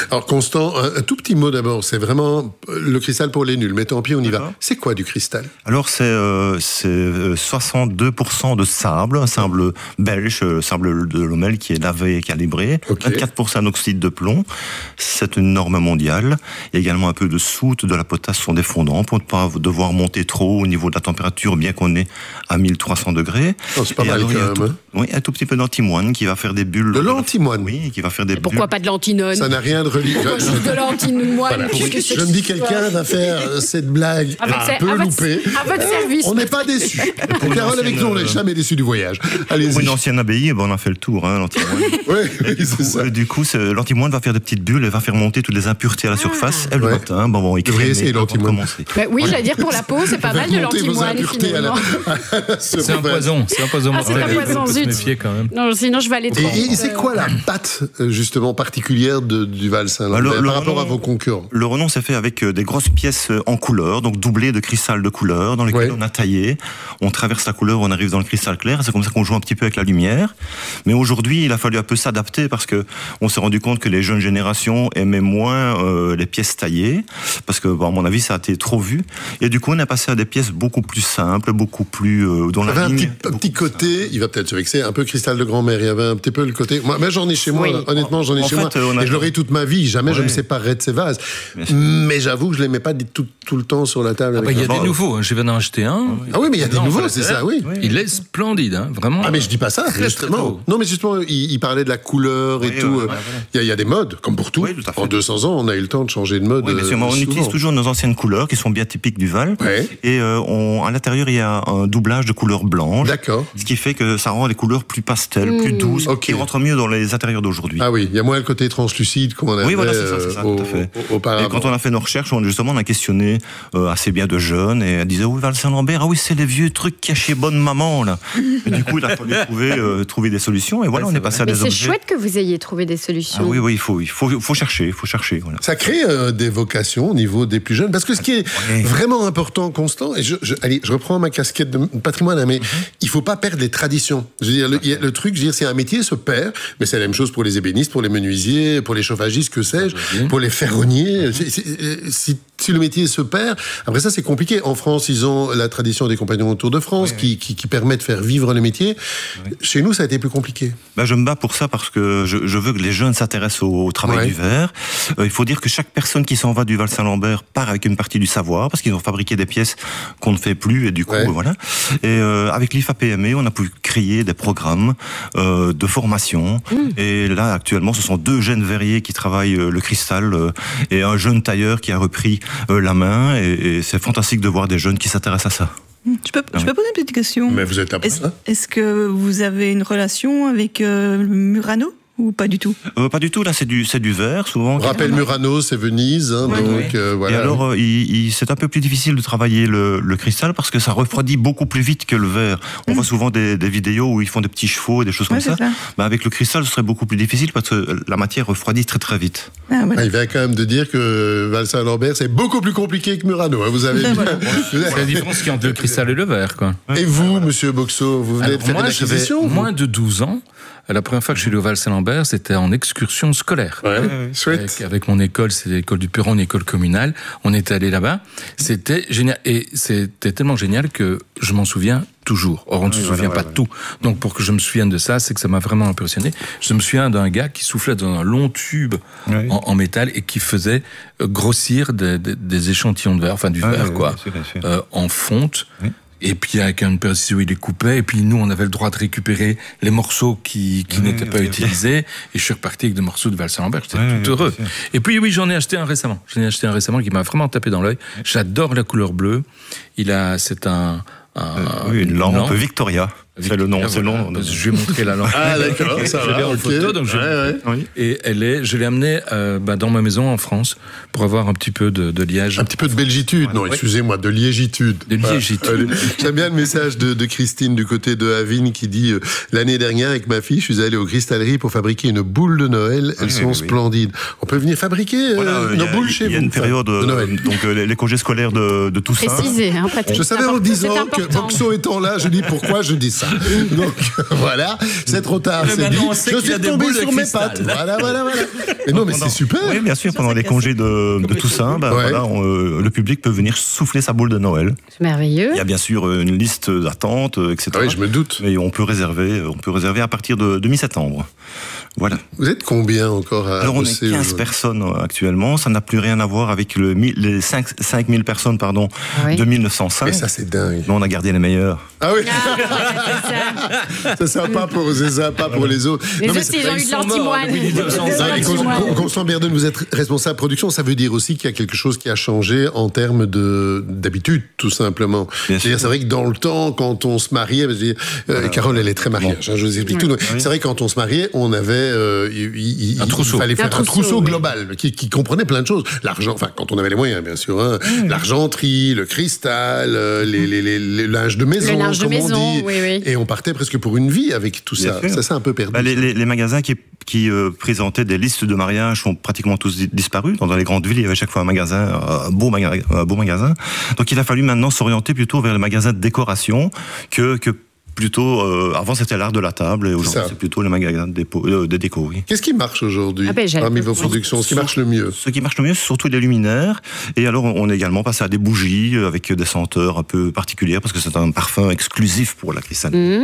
Alors Constant, un, un tout petit mot d'abord. C'est vraiment le cristal pour les nuls. Mais tant pis, on y va. C'est quoi du cristal? Alors c'est euh, c'est soixante-deux pour cent de sable, un sable belge, le sable de Lommel qui est lavé et calibré. Okay. vingt-quatre pour cent d'oxyde de plomb. C'est une norme mondiale. Il y a également un peu de soute, de la potasse sont des fondants pour ne pas devoir monter trop au niveau de la température, bien qu'on est à mille trois cents degrés. Oh, c'est pas et mal alors, quand même. Oui, un tout petit peu d'antimoine qui va faire des bulles. De l'antimoine? Oui, qui va faire des bulles. Pourquoi pas de l'antinone? Ça n'a rien de religieux. De l'antimoine. Voilà. Je me dis, quelqu'un va faire cette blague un peu loupée. À votre service. On n'est pas déçus. Carole avec nous, on n'est jamais déçus du voyage. Allez-y. Pour une ancienne abbaye, ben on a fait le tour, hein, l'antimoine. Oui, oui, c'est ça. Du coup, l'antimoine va faire des petites bulles, elle va faire monter toutes les impuretés à la surface. Et le ouais. matin, bon, bon, il devrait essayer l'antimoine. Bah oui, j'allais dire pour la peau, c'est pas mal de l'antimoine finalement. C'est un poison, c'est un poison. Ah, c'est un poison, zut. Méfier quand même. Non, sinon je vais aller trop. Et, et c'est quoi la pâte justement particulière de, du Val-Saint-Lambert par rapport à vos concurrents? Le Renon s'est fait avec des grosses pièces en couleur, donc doublées de cristal de couleur, dans lesquelles ouais. on a taillé. On traverse la couleur, on arrive dans le cristal clair. C'est comme ça qu'on joue un petit peu avec la lumière. Mais aujourd'hui, il a fallu un peu s'adapter parce que on s'est rendu compte que les jeunes générations aimaient moins euh, les pièces taillées, parce que, bon, à mon avis, ça a été trop vu. Et du coup, on est passé à des pièces beaucoup plus simples, beaucoup plus euh, dont il y la avait ligne. Un petit, un petit côté, il va peut-être se vexer, un peu cristal de grand-mère. Il y avait un petit peu le côté. Moi, mais j'en ai chez moi. Oui. Honnêtement, j'en ai en chez fait, moi. A... Et je l'aurai toute ma vie. Jamais ouais. je me séparerai de ces vases. Mais j'avoue que je les mets pas tout, tout le temps sur la table. Ah bah, il y a des bon, nouveaux. Hein. Je viens d'en acheter un. Ah oui, mais il y a des non, nouveaux, c'est ça, oui. oui. Il est splendide, hein, vraiment. Ah mais je dis pas ça, très, justement. Très non, mais justement, il, il parlait de la couleur et oui, tout. Il ouais, ouais, ouais. y, y a des modes, comme pour tout. Oui, tout en deux cents ans, on a eu le temps de changer de mode. Oui, bien sûr, euh, on souvent. utilise toujours nos anciennes couleurs qui sont bien typiques du Val. Ouais. Et euh, on, à l'intérieur, il y a un doublage de couleurs blanches. D'accord. Ce qui fait que ça rend les couleurs plus pastel, mmh. plus douces, okay. qui rentrent mieux dans les intérieurs d'aujourd'hui. Ah oui, il y a moins le côté translucide qu'on avait. Oui, voilà, c'est ça, c'est ça, au, tout à fait. Au, auparavant. Et quand on a fait nos recherches, on, justement, on a questionné euh, assez bien de jeunes et elle disait oui, Val-Saint-Lambert, ah oui, c'est les vieux trucs qu'il y a chez bonne maman là. Et du coup, il a fallu trouver, euh, trouver des solutions et voilà, ouais, on est passé vrai. à des Mais objets. C'est chouette que vous ayez trouvé des solutions. Ah oui, oui, il faut, il faut, il faut chercher, il faut chercher. Voilà. Ça crée euh, des vocations au niveau des plus jeunes, parce que ce qui est ouais. vraiment important, Constant, et je, je, allez, je reprends ma casquette de patrimoine, mais mm-hmm. il faut pas perdre les traditions. Je veux dire, le, y a, le truc, je veux dire, c'est un métier se perd, mais c'est la même chose pour les ébénistes, pour les menuisiers, pour les chauffagistes, que sais-je, mm-hmm. pour les ferronniers. Mm-hmm. C'est, c'est, si, si le métier se perd, après ça, c'est compliqué. En France, ils ont la tradition des compagnons autour de France, oui, qui, oui. Qui, qui permet de faire vivre le métier. Oui. Chez nous, ça a été plus compliqué. Ben, je me bats pour ça parce que je, je veux que les jeunes s'intéressent au, au travail oui. du verre. Euh, il faut dire que chaque personne qui s'en va du Val-Saint-Lambert part avec une partie du savoir, parce qu'ils ont fabriqué des pièces qu'on ne fait plus, et du coup, oui. voilà. Et euh, avec l'I F A P M E, on a pu créer des programmes euh, de formation. Mmh. Et là, actuellement, ce sont deux jeunes verriers qui travaillent euh, le cristal euh, et un jeune tailleur qui a repris euh, la main. Et, et c'est fantastique de voir des jeunes qui s'intéressent à ça. Je peux, je peux poser une petite question? Mais vous êtes là pour est-ce, ça. Est-ce que vous avez une relation avec euh, Murano? Ou pas du tout? euh, Pas du tout, là c'est du, c'est du verre souvent. Rappel Murano, c'est Venise, hein, ouais, donc ouais. Euh, voilà. Et alors euh, il, il, c'est un peu plus difficile de travailler le, le cristal parce que ça refroidit beaucoup plus vite que le verre. On mmh. voit souvent des, des vidéos où ils font des petits chevaux et des choses ouais, comme ça. ça. Ben, avec le cristal, ce serait beaucoup plus difficile parce que la matière refroidit très très vite. Ah, ouais. ah, il vient quand même de dire que Val-Saint-Lambert c'est beaucoup plus compliqué que Murano. Hein, vous avez bien... voilà. C'est la différence qu'il y a entre le cristal et le verre, quoi. Et vous, monsieur Boxo, vous venez alors, de faire moi, une acquisition? Moins de douze ans. La première fois que je suis allé au Val-Saint-Lambert, c'était en excursion scolaire. Ouais, ouais, avec, avec mon école, c'est l'école du Perron, une école communale. On était allé là-bas. C'était génial. Et c'était tellement génial que je m'en souviens toujours. Or, on ne oui, se souvient voilà, pas ouais, de ouais. tout. Donc, pour que je me souvienne de ça, c'est que ça m'a vraiment impressionné. Je me souviens d'un gars qui soufflait dans un long tube oui. en, en métal et qui faisait grossir des, des, des échantillons de verre, enfin du ah, verre, oui, quoi, oui, bien sûr, bien sûr. Euh, en fonte. Oui. Et puis avec une paire de ciseaux, il les coupait. Et puis nous, on avait le droit de récupérer les morceaux qui, qui oui, n'étaient pas utilisés. Et je suis reparti avec des morceaux de Val-Saint-Lambert. J'étais oui, tout oui, heureux. Et puis oui, j'en ai acheté un récemment. J'en ai acheté un récemment qui m'a vraiment tapé dans l'œil. J'adore la couleur bleue. Il a, c'est un, un euh, oui, une lampe, lampe Victoria. C'est le nom, voilà, c'est le nom. Je vais montrer la lampe. Ah d'accord, ça je va. l'ai en okay. photo, donc je... ouais, ouais. Et elle est, je l'ai amenée euh, bah, dans ma maison en France pour avoir un petit peu de, de liège. Un petit peu de belgitude, ouais, non, ouais. excusez-moi, de liégitude. De liégitude. Voilà. J'aime bien le message de, de Christine du côté de Avine qui dit euh, l'année dernière avec ma fille, je suis allé aux cristalleries pour fabriquer une boule de Noël. Elles oui, sont oui, splendides. Oui. On peut venir fabriquer euh, voilà, nos a, boules chez vous. Il y a une période de Noël. Donc euh, les congés scolaires de, de Toussaint. Précisé, hein, je savais en disant que Boxo étant là, je dis pourquoi je dis ça. Donc voilà, c'est trop tard. Mais C'est maintenant, dit. on sait Je qu'il y a suis des tombé boules de sur mes cristal. pattes. Voilà, voilà, voilà. Mais non, mais c'est super. Oui, bien sûr, pendant les congés de, de Toussaint, ben, Ouais. voilà, on, euh, le public peut venir souffler sa boule de Noël. C'est merveilleux. Il y a bien sûr euh, une liste d'attente, euh, et cetera. Oui, je me doute. Mais on peut réserver, on peut réserver à partir de, de mi-septembre. Voilà. Vous êtes combien encore à Alors on est bosser quinze aujourd'hui personnes euh, actuellement. Ça n'a plus rien à voir avec le, mi- les cinq mille personnes pardon, Oui. de mille neuf cent cinq. Mais ça, c'est dingue. Mais on a gardé les meilleurs. Ah oui. C'est sympa pour, c'est sympa pour les autres. Les Non, mais autres, c'est- ils ont eu de l'antimoine. Non, mais Con- Con- Constant Berdon, vous êtes responsable production, ça veut dire aussi qu'il y a quelque chose qui a changé en termes de d'habitude, tout simplement. C'est-à-dire, c'est vrai que dans le temps, quand on se mariait, je veux dire, euh, Carole, elle est très mariage, hein, je vous explique Oui. tout. Oui. C'est vrai que quand on se mariait, on avait euh, il, il- Un il trousseau. fallait faire Un un trousseau, trousseau oui. global qui, qui comprenait plein de choses. L'argent, enfin, quand on avait les moyens, bien sûr, hein, l'argenterie, le cristal, euh, les, les, les, les linges de maison, Le linge de comme on maison, dit. oui, oui. Et on partait presque pour une vie avec tout Bien ça. sûr. Ça, c'est un peu perdu. Bah, les, les- les magasins qui, qui euh, présentaient des listes de mariage ont pratiquement tous di- disparu. Dans les grandes villes, il y avait chaque fois un magasin, un beau, maga- un beau magasin. Donc il a fallu maintenant s'orienter plutôt vers les magasins de décoration que, que plutôt... euh, avant, c'était l'art de la table et aujourd'hui, ça. c'est plutôt les magasins de, dépo, euh, de déco. Oui. Qu'est-ce qui marche aujourd'hui Ah ben, j'allais parmi pas vos vous dire. productions? Ce qui marche le mieux? Ce qui marche le mieux, c'est surtout les luminaires. Et alors, on est également passé à des bougies euh, avec des senteurs un peu particulières parce que c'est un parfum exclusif pour la cristallerie.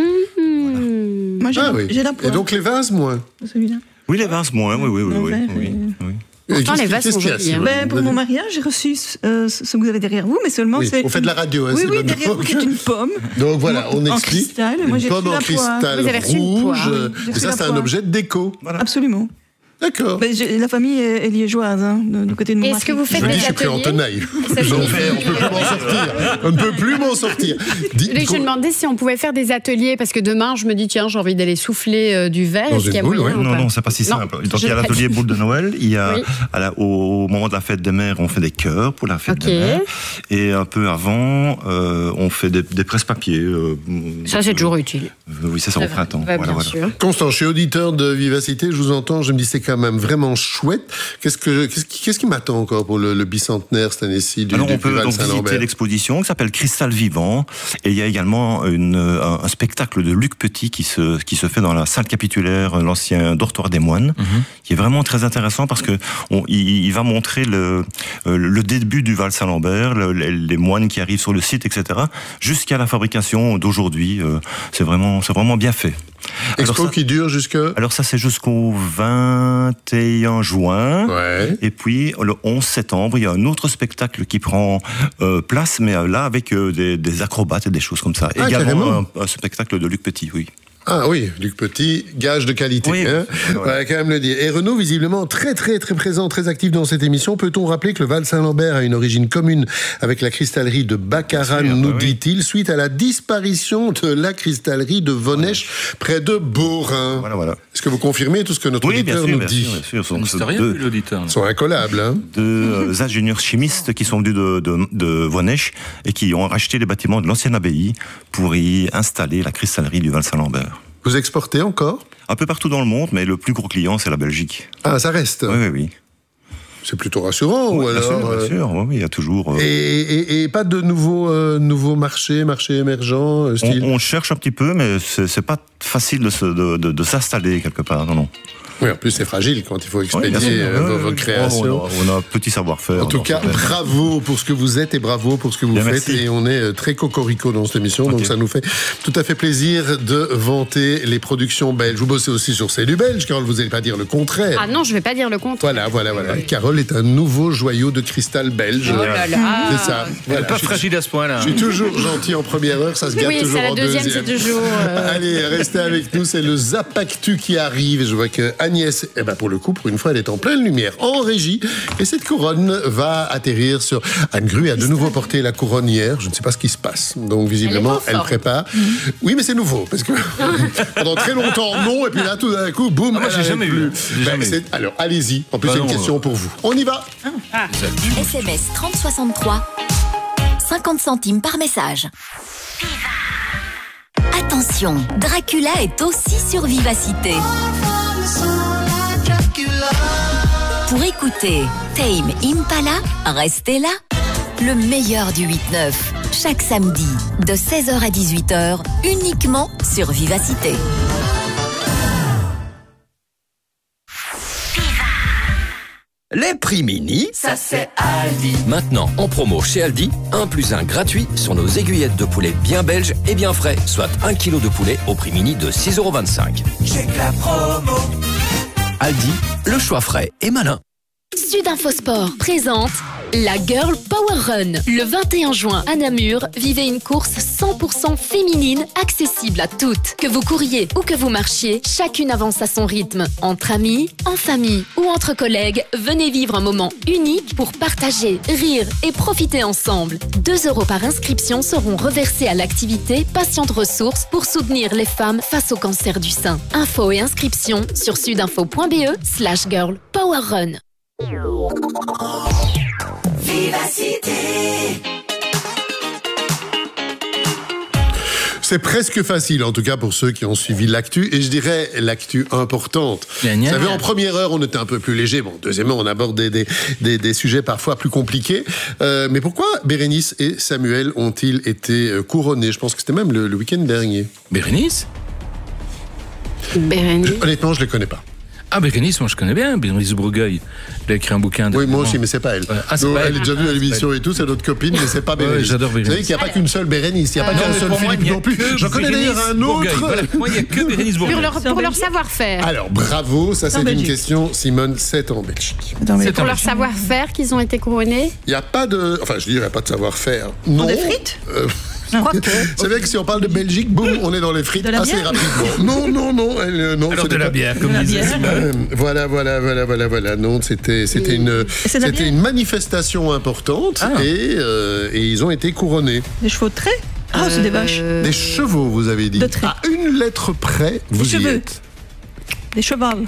Mmh. Moi, j'ai Ah la- oui. j'ai la Et poire. donc les vases, moins? Celui-là. Oui, les vases moins, oui, oui, oui. En oui, verre, oui, euh, oui. Pourtant, Qu'est-ce les qui- vases qu'est-ce sont qu'il y a, jolis, Simone? hein. Ben, pour mon mariage, j'ai reçu euh, ce que vous avez derrière vous, mais seulement Oui, c'est. on fait de la radio, hein, Oui, c'est oui, pas de derrière vous, l'époque. c'est une pomme. Donc voilà, on En explique. cristal, moi, Une j'ai pomme reçu en la poire. cristal Vous avez reçu une rouge. poire, oui. J'ai Et reçu ça, la c'est un poire. objet de déco. Absolument. D'accord. Ben, j'ai- la famille est, est liégeoise, hein, de- du côté de mon Est-ce mari. que vous faites Je des dis, je suis pris en ateliers tenaille. Ça, J'en c'est- fais, on peut plus m'en sortir. On ne peut plus m'en sortir. Dis- Je me demandais si on pouvait faire des ateliers parce que demain je me dis tiens j'ai envie d'aller souffler euh, du verre. Dans Est-ce qu'il y a une boule, moyen ouais. ou Non, pas non, c'est pas si Non, simple. Donc je il y a l'ai l'atelier pas dit. boule de Noël. Il y a Oui. à la- au, au moment de la fête des mères, on fait des chœurs pour la fête Ok. des mères. Et un peu avant, euh, on fait des, des presse-papiers. euh, Ça c'est toujours utile. euh, oui, c'est ça au C'est vrai. printemps. Ouais, Voilà, bien voilà. sûr. Constant, je suis auditeur de Vivacité, je vous entends, je me dis c'est quand même vraiment chouette. Qu'est-ce que qu'est-ce qui, qu'est-ce qui m'attend encore pour le, le bicentenaire cette année-ci du, Alors du on peut Val donc visiter Saint-Lambert? l'exposition qui s'appelle Cristal Vivant et il y a également une, un, un spectacle de Luc Petit qui se, qui se fait dans la salle capitulaire, l'ancien dortoir des moines, qui est vraiment très intéressant parce que on, il, il va montrer le, euh, le début du Val Saint-Lambert, le- les, les moines qui arrivent sur le site, et cetera, jusqu'à la fabrication d'aujourd'hui. Euh, c'est vraiment, c'est vraiment bien fait. Expo Alors ça- qui dure jusque... Alors ça c'est jusqu'au vingt et un juin. Ouais. Et puis le onze septembre, il y a un autre spectacle qui prend euh, place, mais euh, là avec euh, des, des acrobates et des choses comme ça. Ah, Également carrément. un, un spectacle de Luc Petit, oui. Ah oui, Luc Petit, gage de qualité. Oui, hein. On va quand même le dire. Et Renaud, visiblement très très très présent, très actif dans cette émission. Peut-on rappeler que le Val Saint-Lambert a une origine commune avec la cristallerie de Baccarat, Bien sûr, nous bah oui. dit-il, suite à la disparition de la cristallerie de Vonnesch près de Beaurain. Voilà, voilà. Est-ce que vous confirmez tout ce que notre Oui, bien auditeur sûr, nous bien dit? sûr, bien sûr. Ce sont Mystérieux, deux, lui, l'auditeur. Ils sont incollables, hein. deux euh, ingénieurs chimistes qui sont venus de, de, de Vonnesch et qui ont racheté les bâtiments de l'ancienne abbaye pour y installer la cristallerie du Val Saint-Lambert. Vous exportez encore? Un peu partout dans le monde, mais le plus gros client, c'est la Belgique. Ah, ça reste. Oui, oui, oui. C'est plutôt rassurant, ou bien alors sûr, euh, bien sûr. Oui, oui, il y a toujours... euh, Et, et- et pas de nouveaux, euh, nouveaux marchés, marchés émergents, euh, on, style. on cherche un petit peu, mais c'est c'est pas facile de, se- de, de, de s'installer quelque part. Non, non. Oui, en plus c'est fragile quand il faut Oui, bien expédier sûr. euh, Ouais, vos, ouais, vos ouais. créations. On a, on a un petit savoir-faire. En tout dans cas, ce domaine. bravo pour ce que vous êtes et bravo pour ce que vous Bien, faites. merci. Et on est euh, très cocorico dans cette émission, donc Ok. ça nous fait tout à fait plaisir de vanter les productions belges. Vous bossez aussi sur C'est du belge, Carole, vous n'allez pas dire le contraire. Ah non je vais pas dire le contraire. Voilà, voilà, voilà. Carole est un nouveau joyau de cristal belge. Oh là là. C'est ça. Elle Voilà. n'est pas Je suis- fragile à ce point-là. Je suis toujours gentil en première heure, ça se gâte Oui, toujours c'est la en deuxième, deuxième. c'est toujours. euh, Allez, restez avec nous, c'est le Zapactu qui arrive. Et je vois que Agnès, eh ben pour le coup, pour une fois, elle est en pleine lumière, en régie. Et cette couronne va atterrir sur... Anne Gru a de nouveau porté la couronne hier. Je ne sais pas ce qui se passe. Donc, visiblement, Elle est elle, en forme. prépare. Oui, mais c'est nouveau. Parce que pendant très longtemps, non. Et puis là, tout d'un coup, boum. Ah, moi, elle j'ai avait jamais plus. eu. J'ai Ben, jamais eu. c'est- Alors, allez-y. En plus, Bah c'est une non, question pour vous. On y va. S M S trente soixante-trois, cinquante centimes par message. Attention, Dracula est aussi sur Vivacité. Pour écouter Tame Impala, restez là. Le meilleur du huit neuf. chaque samedi, de seize heures à dix-huit heures, uniquement sur Vivacité. Les prix mini, ça c'est Aldi. Maintenant, en promo chez Aldi, un plus un gratuit sur nos aiguillettes de poulet bien belges et bien frais, soit un kilo de poulet au prix mini de six euros vingt-cinq. J'ai que la promo. Aldi, le choix frais et malin. Sudinfosport présente la Girl Power Run. Le vingt et un juin à Namur, vivez une course cent pour cent féminine accessible à toutes. Que vous couriez ou que vous marchiez, chacune avance à son rythme. Entre amis, en famille ou entre collègues, venez vivre un moment unique pour partager, rire et profiter ensemble. deux euros par inscription seront reversés à l'activité Patientes Ressources pour soutenir les femmes face au cancer du sein. Infos et inscriptions sur sudinfo.be slash girl power run. Vivacité. C'est presque facile, en tout cas pour ceux qui ont suivi l'actu, et je dirais l'actu importante. Gna, gna, Vous savez, gna. en première heure, on était un peu plus léger. Bon, deuxièmement, on aborde des, des, des, des sujets parfois plus compliqués. Euh, mais pourquoi Bérénice et Samuel ont-ils été euh, couronnés? Je pense que c'était même le, le week-end dernier. Bérénice Bérénice. Je- Honnêtement, je ne les connais pas. Ah, Bérénice, moi je connais bien, Bérénice Bourgueil. Elle a écrit un bouquin. Oui, moi aussi, mais c'est pas elle. Ouais. Ah, c'est Donc, pas elle elle. est déjà venue à Ah, l'émission c'est pas et tout, c'est notre copine, mais c'est pas Ouais, Bérénice. j'adore Vous Bérénice. savez qu'il n'y a pas qu'une seule Bérénice, il n'y a pas Non, qu'un mais seul pour moi, Philippe il y a non plus. que J'en connais d'ailleurs Bérénice un Bourgueil. autre. Voilà. Moi, il n'y a que Bérénice Pour Bourgueil. leur, pour leur savoir-faire. Alors, bravo, ça c'est En une Belgique. question, Simone, c'est en Belgique. C'est pour leur savoir-faire qu'ils ont été couronnés. Il n'y a pas de. Enfin, je dirais pas de savoir-faire. Non. des frites Euh, C'est vrai que si on parle de Belgique, boum, on est dans les frites De la assez bière rapidement. Non, non, non. Elle, euh, non Alors ce de n'est la pas- bière, comme De la disait bière. Simone. Euh, Voilà, voilà, voilà, voilà, voilà. Non, c'était, c'était une, c'est de la c'était bière une manifestation importante Ah. et, euh, et ils ont été couronnés. Des chevaux de trait. Ah, c'est des vaches. Des chevaux, vous avez dit. De trait. À une lettre près, vous y cheveux. êtes. Des chevals.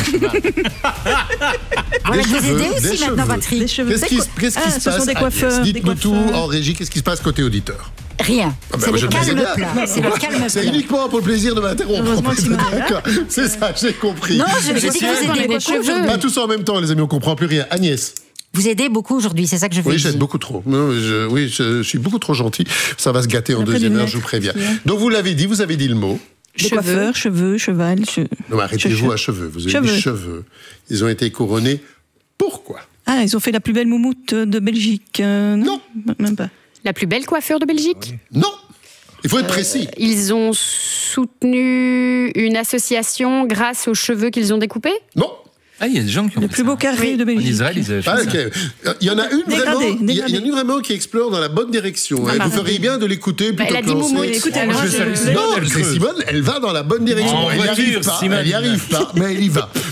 Des va vous cheveux, aider aussi des maintenant, cheveux. Patrick. Des cheveux. Qu'est-ce qui, Des se- qu'est-ce qui ah, se ce passe sont des Agnès coiffeurs, des Dites-nous tout coiffeurs. en régie. Qu'est-ce qui se passe côté auditeur? Rien. Ah ben, c'est moi, je le le disais calme bien. plat. C'est le calme C'est plat. uniquement pour le plaisir de m'interrompre. Heureusement que Simone est là. D'accord. C'est ça, j'ai compris. Non, je- je dis que vous aidez beaucoup aujourd'hui. Pas tous en même temps, les amis, on comprend plus rien. Agnès. Vous aidez beaucoup aujourd'hui, c'est ça que je veux Oui, dire. j'aide beaucoup trop. Non, je, oui, je, je suis beaucoup trop gentil. Ça va se gâter en Après deuxième d'une heure, je vous lettre, préviens. si, hein. Donc, vous l'avez dit, vous avez dit le mot. Des coiffeurs, cheveux, cheval. che- Non, mais arrêtez-vous che- à cheveux. Vous avez cheveux. dit cheveux. Ils ont été couronnés. Pourquoi? Ah, ils ont fait la plus belle moumoute de Belgique. euh, non, même pas. La plus belle coiffure de Belgique. Non. Il faut être précis. Ils ont soutenu une association grâce aux cheveux qu'ils ont découpés. Non. Ah, il y a des gens qui ont Le plus beau carré de En Belgique. Israël, ils avaient fait Ah, ça. ok. Il y en a une Dégradé, vraiment, il y a- il y dégradé. en a une vraiment qui explore dans la bonne direction. Ah, hein. bah, Vous feriez bien de l'écouter Bah, plutôt elle a que dit lancer. moumoute. Écoutez, Ah, moi, je je- salue je- Simone. Non, elle c'est creuse. Simone, elle va dans la bonne direction. En elle n'y voiture, arrive pas. Simone. Elle n'y arrive pas, mais elle y va.